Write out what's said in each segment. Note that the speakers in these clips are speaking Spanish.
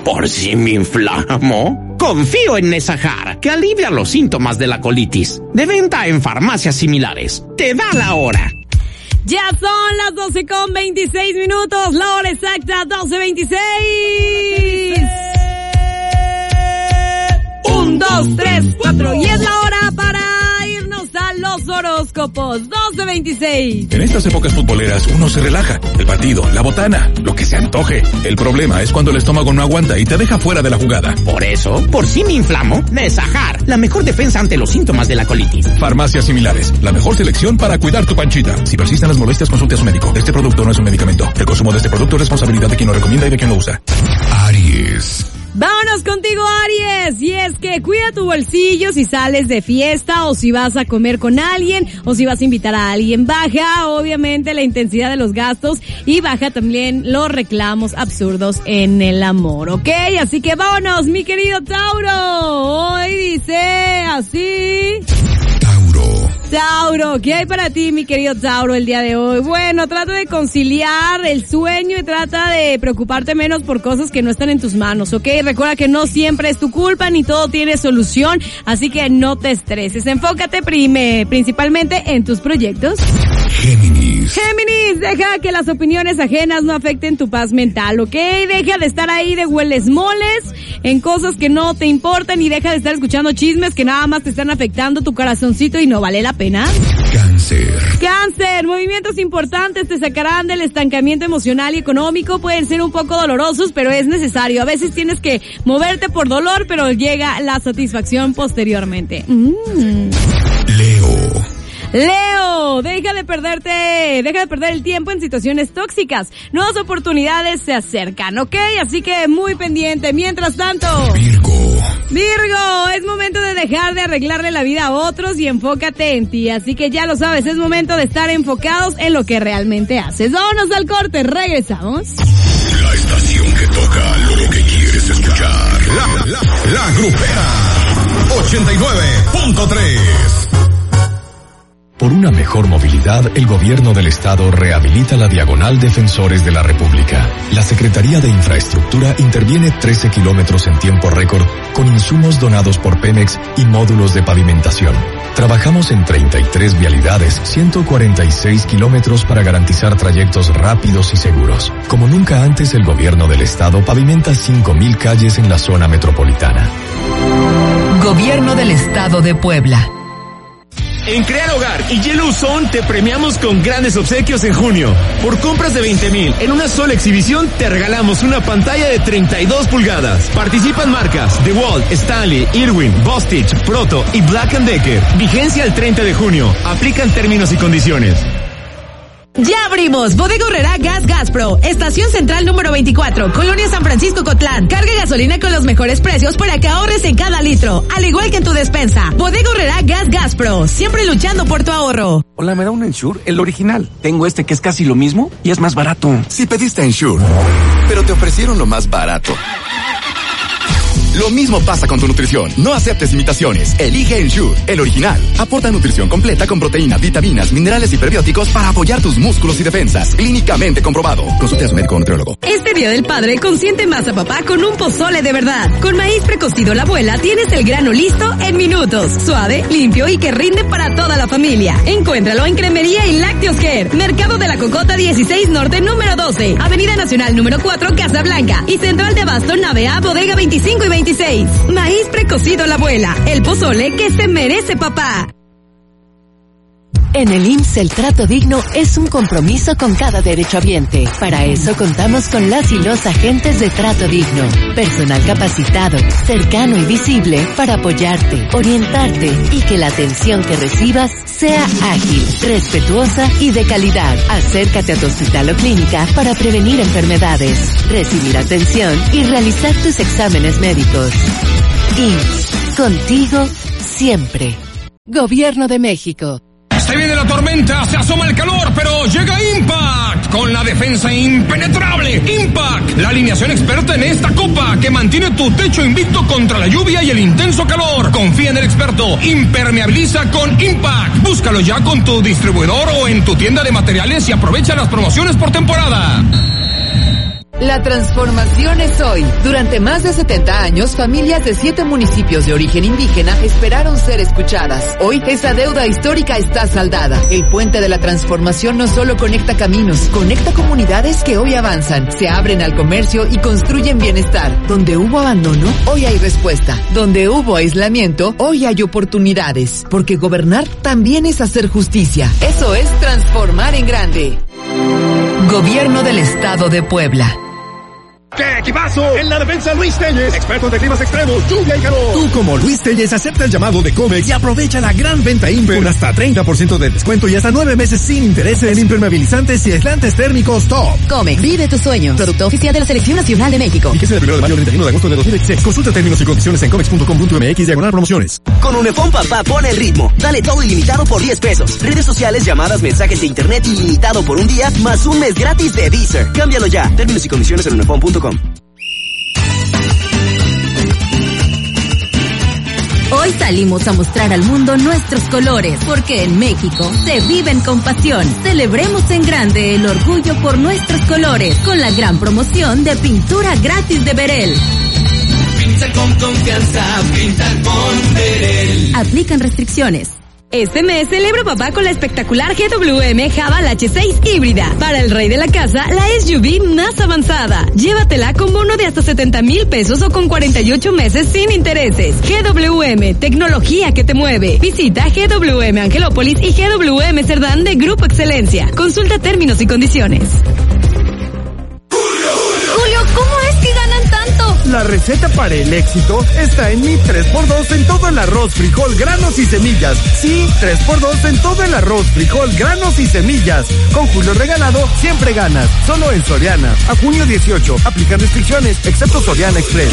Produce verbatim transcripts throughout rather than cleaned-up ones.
¿Por si me inflamo? Confío en Nesajar, que alivia los síntomas de la colitis. De venta en farmacias similares. Te da la hora. Ya son las doce con veintiséis minutos, la hora exacta, doce veintiséis. Un, dos, tres, cuatro, y es la hora para irnos a los horóscopos, doce veintiséis. En estas épocas futboleras uno se relaja, el partido, la botana, lo que se antoje. El problema es cuando el estómago no aguanta y te deja fuera de la jugada. Por eso, por si me inflamo, Nesajar, la mejor defensa ante los síntomas de la colitis. Farmacias similares, la mejor selección para cuidar tu panchita. Si persisten las molestias, consulte a su médico. Este producto no es un medicamento. El consumo de este producto es responsabilidad de quien lo recomienda y de quien lo usa. Aries. Vámonos contigo, Aries. Y es que cuida tu bolsillo si sales de fiesta o si vas a comer con alguien o si vas a invitar a alguien. Baja, obviamente, la intensidad de los gastos y baja también los reclamos absurdos en el amor, ¿ok? Así que vámonos, mi querido Tauro. Hoy dice así... Tauro, ¿qué hay para ti, mi querido Tauro, el día de hoy? Bueno, trata de conciliar el sueño y trata de preocuparte menos por cosas que no están en tus manos, ¿ok? Recuerda que no siempre es tu culpa ni todo tiene solución, así que no te estreses. Enfócate prime, principalmente en tus proyectos. Géminis. Géminis, deja que las opiniones ajenas no afecten tu paz mental, ¿ok? Deja de estar ahí de hueles moles en cosas que no te importan y deja de estar escuchando chismes que nada más te están afectando tu corazoncito y no vale la pena. Cáncer. Cáncer, movimientos importantes te sacarán del estancamiento emocional y económico. Pueden ser un poco dolorosos, pero es necesario. A veces tienes que moverte por dolor, pero llega la satisfacción posteriormente. Mm. Leo. Leo, deja de perderte, deja de perder el tiempo en situaciones tóxicas. Nuevas oportunidades se acercan, ¿ok? Así que muy pendiente. Mientras tanto... Virgo. Virgo, es momento de dejar de arreglarle la vida a otros y enfócate en ti. Así que ya lo sabes, es momento de estar enfocados en lo que realmente haces. Vámonos al corte, regresamos. La estación que toca lo que quieres escuchar. La, la, la Grupera ochenta y nueve punto tres. Por una mejor movilidad, el gobierno del estado rehabilita la diagonal Defensores de la República. La Secretaría de Infraestructura interviene trece kilómetros en tiempo récord con insumos donados por Pemex y módulos de pavimentación. Trabajamos en treinta y tres vialidades, ciento cuarenta y seis kilómetros para garantizar trayectos rápidos y seguros. Como nunca antes, el gobierno del estado pavimenta cinco mil calles en la zona metropolitana. Gobierno del Estado de Puebla. En Crear Hogar y Yellow Zone te premiamos con grandes obsequios en junio. Por compras de veinte mil en una sola exhibición te regalamos una pantalla de treinta y dos pulgadas. Participan marcas DeWalt, Stanley, Irwin, Bostitch, Proto y Black and Decker. Vigencia el treinta de junio. Aplican términos y condiciones. Ya abrimos. Bodega Aurrerá Gas Gaspro. Estación Central número veinticuatro. Colonia San Francisco Cotlán. Carga gasolina con los mejores precios para que ahorres en cada litro. Al igual que en tu despensa. Bodega Aurrerá Gas Gaspro. Siempre luchando por tu ahorro. Hola, ¿me da un Ensure? El original. Tengo este que es casi lo mismo y es más barato. Si pediste Ensure, pero te ofrecieron lo más barato. Lo mismo pasa con tu nutrición. No aceptes imitaciones. Elige Ensure, el original. Aporta nutrición completa con proteínas, vitaminas, minerales y prebióticos para apoyar tus músculos y defensas. Clínicamente comprobado. Consulte a su médico o nutriólogo. Este Día del Padre consiente más a papá con un pozole de verdad. Con maíz precocido La Abuela tienes el grano listo en minutos. Suave, limpio y que rinde para toda la familia. Encuéntralo en Cremería y Lácteos Care. Mercado de la Cocota dieciséis Norte número doce. Avenida Nacional número cuatro, Casa Blanca. Y Central de Abasto, Nave A, Bodega veinticinco y veintiséis. Maíz precocido La Abuela, el pozole que se merece papá. En el I M S S el trato digno es un compromiso con cada derechohabiente. Para eso contamos con las y los agentes de trato digno. Personal capacitado, cercano y visible para apoyarte, orientarte y que la atención que recibas sea ágil, respetuosa y de calidad. Acércate a tu hospital o clínica para prevenir enfermedades, recibir atención y realizar tus exámenes médicos. I M S S, contigo siempre. Gobierno de México. Se viene la tormenta, se asoma el calor, pero llega Impact con la defensa impenetrable. Impact, la alineación experta en esta copa que mantiene tu techo invicto contra la lluvia y el intenso calor. Confía en el experto, impermeabiliza con Impact. Búscalo ya con tu distribuidor o en tu tienda de materiales y aprovecha las promociones por temporada. La transformación es hoy. Durante más de setenta años, familias de siete municipios de origen indígena esperaron ser escuchadas. Hoy, esa deuda histórica está saldada. El puente de la transformación no solo conecta caminos, conecta comunidades que hoy avanzan, se abren al comercio y construyen bienestar. Donde hubo abandono, hoy hay respuesta. Donde hubo aislamiento, hoy hay oportunidades. Porque gobernar también es hacer justicia. Eso es transformar en grande. Gobierno del Estado de Puebla. ¡Qué equipazo! En la defensa Luis Telles, experto de climas extremos, lluvia y calor. Tú como Luis Telles acepta el llamado de Comex y aprovecha la gran venta Imper con hasta treinta por ciento de descuento y hasta nueve meses sin intereses en impermeabilizantes y aislantes térmicos top. Comex, vive tus sueños. Producto oficial de la Selección Nacional de México. Fíjese del primero de mayo al treinta y uno de agosto de dos mil veintiséis. Consulta términos y condiciones en comex punto com punto m x diagonal promociones. Con Unifón Papá pone el ritmo. Dale todo ilimitado por diez pesos. Redes sociales, llamadas, mensajes de internet ilimitado por un día, más un mes gratis de Deezer. Cámbialo ya. Términos y condiciones en unifón punto com. Hoy salimos a mostrar al mundo nuestros colores, porque en México se viven con pasión. Celebremos en grande el orgullo por nuestros colores, con la gran promoción de pintura gratis de Berel. Pinta con confianza, pinta con Berel. Aplican restricciones. Este mes celebra papá con la espectacular G W M Haval H seis híbrida. Para el rey de la casa, la S U V más avanzada. Llévatela con bono de hasta setenta mil pesos o con cuarenta y ocho meses sin intereses. G W M, tecnología que te mueve. Visita G W M Angelópolis y G W M Cerdán de Grupo Excelencia. Consulta términos y condiciones. Julio, ¿cómo es que ganan tanto? La receta para el éxito está en mi tres por dos en todo el arroz, frijol, granos y semillas. Sí, tres por dos en todo el arroz, frijol, granos y semillas. Con Julio Regalado siempre ganas. Solo en Soriana. A junio dieciocho. Aplican restricciones, excepto Soriana Express.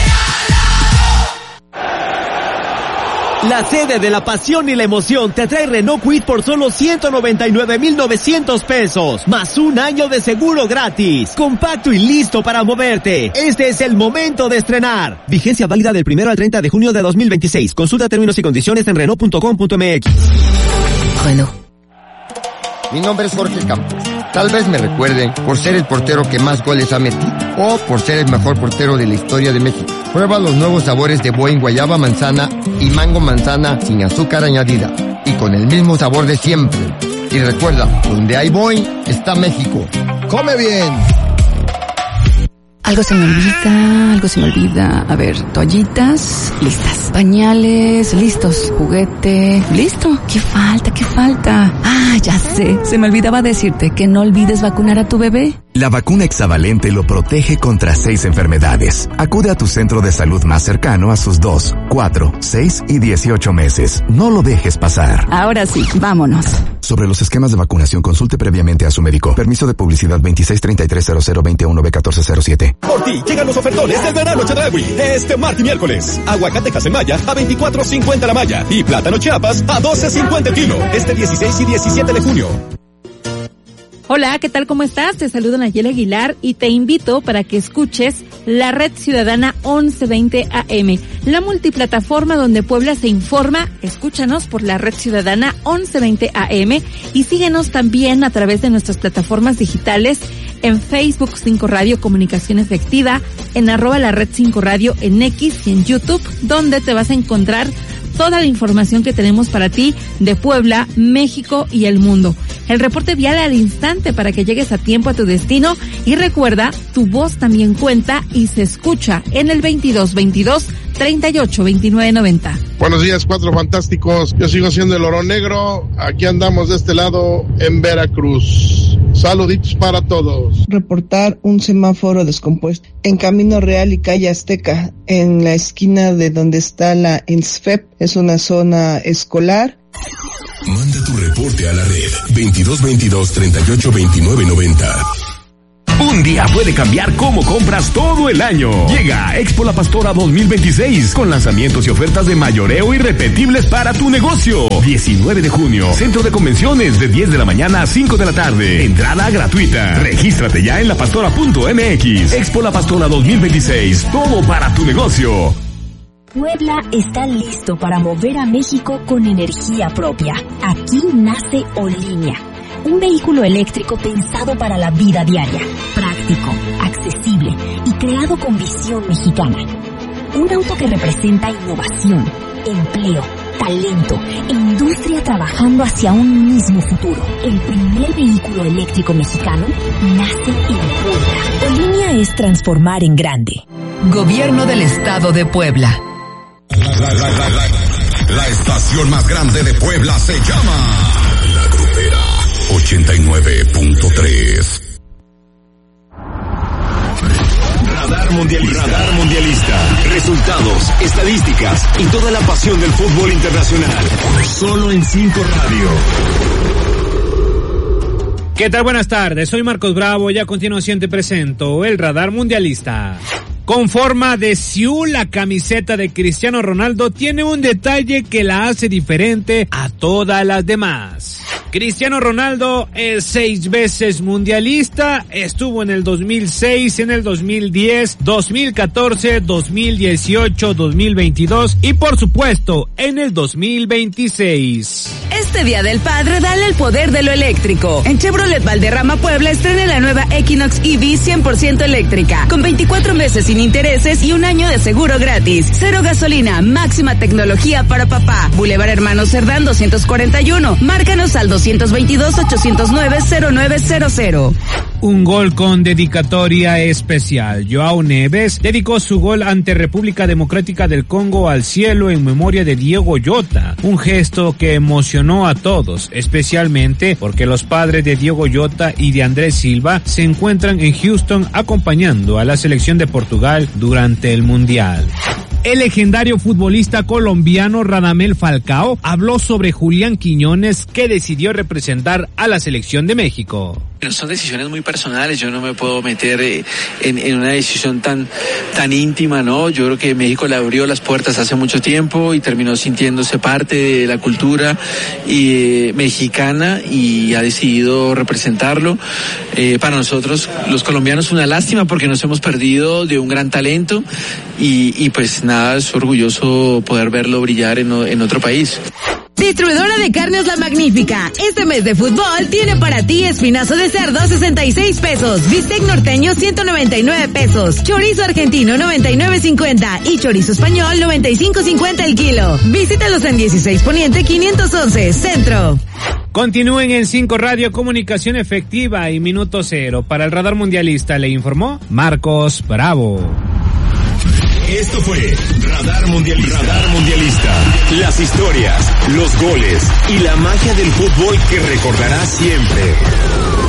La sede de la pasión y la emoción te trae Renault Kwid por solo ciento noventa y nueve mil novecientos pesos, más un año de seguro gratis. Compacto y listo para moverte. Este es el momento de estrenar. Vigencia válida del primero al treinta de junio de dos mil veintiséis. Consulta términos y condiciones en renault punto com punto m x. Renault. Mi nombre es Jorge Campos. Tal vez me recuerden por ser el portero que más goles ha metido o por ser el mejor portero de la historia de México. Prueba los nuevos sabores de Boing guayaba manzana y mango manzana sin azúcar añadida y con el mismo sabor de siempre. Y recuerda, donde hay Boing está México. ¡Come bien! Algo se me olvida, algo se me olvida. A ver, toallitas, listas. Pañales, listos. Juguete, listo. ¿Qué falta? ¿Qué falta? Ah, ya sé. Se me olvidaba decirte que no olvides vacunar a tu bebé. La vacuna hexavalente lo protege contra seis enfermedades. Acude a tu centro de salud más cercano a sus dos, cuatro, seis y dieciocho meses. No lo dejes pasar. Ahora sí, vámonos. Sobre los esquemas de vacunación, consulte previamente a su médico. Permiso de publicidad veintiséis treinta y tres cero cero veintiuno B catorce cero siete. Por ti llegan los ofertones del verano Chedraui. Este martes y miércoles. Aguacate Casemaya a veinticuatro cincuenta la malla. Y plátano Chiapas a doce cincuenta el kilo. Este dieciséis y diecisiete de junio. Hola, ¿qué tal? ¿Cómo estás? Te saluda Nayeli Aguilar y te invito para que escuches la Red Ciudadana once veinte A M, la multiplataforma donde Puebla se informa. Escúchanos por la Red Ciudadana once veinte A M y síguenos también a través de nuestras plataformas digitales en Facebook cinco Radio Comunicación Efectiva, en arroba la Red cinco Radio en X y en YouTube, donde te vas a encontrar toda la información que tenemos para ti de Puebla, México y el mundo. El reporte vial al instante para que llegues a tiempo a tu destino y recuerda, tu voz también cuenta y se escucha en el veintidós veintidós treinta y ocho veintinueve noventa. Buenos días, Cuatro Fantásticos. Yo sigo siendo el Oro Negro. Aquí andamos de este lado en Veracruz. Saluditos para todos. Reportar un semáforo descompuesto en Camino Real y Calle Azteca, en la esquina de donde está la INSFEP. Es una zona escolar. Manda tu reporte a la red veintidós veintidós treinta y ocho veintinueve noventa. Un día puede cambiar cómo compras todo el año. Llega Expo La Pastora dos mil veintiséis con lanzamientos y ofertas de mayoreo irrepetibles para tu negocio. diecinueve de junio, Centro de Convenciones de diez de la mañana a cinco de la tarde. Entrada gratuita. Regístrate ya en la pastora punto m x. Expo La Pastora dos mil veintiséis. Todo para tu negocio. Puebla está listo para mover a México con energía propia. Aquí nace Olinia, Un vehículo eléctrico pensado para la vida diaria, práctico, accesible y creado con visión mexicana. Un auto que representa innovación, empleo, talento e industria trabajando hacia un mismo futuro. El primer vehículo eléctrico mexicano nace en Puebla. Olinia es transformar en grande. Gobierno del Estado de Puebla. La, la, la, la, la, la estación más grande de Puebla se llama La Grupera ochenta y nueve punto tres. Radar Mundialista. Radar Mundialista. Resultados, estadísticas y toda la pasión del fútbol internacional. Solo en cinco Radio. ¿Qué tal? Buenas tardes, soy Marcos Bravo y a continuación te presento el Radar Mundialista. Con forma de Siu, la camiseta de Cristiano Ronaldo tiene un detalle que la hace diferente a todas las demás. Cristiano Ronaldo es seis veces mundialista, estuvo en el dos mil seis, en el dos mil diez, dos mil catorce, dos mil dieciocho, dos mil veintidós y por supuesto en el dos mil veintiséis. Este Día del Padre, dale el poder de lo eléctrico. En Chevrolet Valderrama Puebla estrena la nueva Equinox E V cien por ciento eléctrica, con veinticuatro meses sin intereses y un año de seguro gratis. Cero gasolina, máxima tecnología para papá. Boulevard Hermanos Cerdán doscientos cuarenta y uno. Márcanos al doscientos veintidós, ochocientos nueve, cero nueve cero cero. Un gol con dedicatoria especial. Joao Neves dedicó su gol ante República Democrática del Congo al cielo en memoria de Diogo Jota. Un gesto que emocionó a todos, especialmente porque los padres de Diogo Jota y de Andrés Silva se encuentran en Houston acompañando a la selección de Portugal durante el Mundial. El legendario futbolista colombiano Radamel Falcao habló sobre Julián Quiñones, que decidió representar a la selección de México. Son decisiones muy personales, yo no me puedo meter en, en una decisión tan, tan íntima, ¿no? Yo creo que México le abrió las puertas hace mucho tiempo y terminó sintiéndose parte de la cultura y, eh, mexicana y ha decidido representarlo. Eh, para nosotros, los colombianos, una lástima porque nos hemos perdido de un gran talento y, y pues nada, es orgulloso poder verlo brillar en, en otro país. Distribuidora de carnes La Magnífica. Este mes de fútbol tiene para ti espinazo de cerdo sesenta y seis pesos, bistec norteño ciento noventa y nueve pesos, chorizo argentino noventa y nueve cincuenta y chorizo español noventa y cinco cincuenta el kilo. Visítalos en dieciséis Poniente quinientos once, Centro. Continúen en cinco Radio, comunicación efectiva y minuto cero. Para el Radar Mundialista le informó Marcos Bravo. Esto fue Radar Mundialista. Radar Mundialista. Las historias, los goles y la magia del fútbol que recordarás siempre.